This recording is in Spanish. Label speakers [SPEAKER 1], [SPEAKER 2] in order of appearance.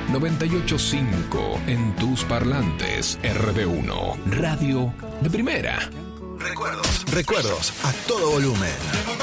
[SPEAKER 1] 98.5 en tus parlantes. RB1, radio de primera.
[SPEAKER 2] Recuerdos a todo volumen.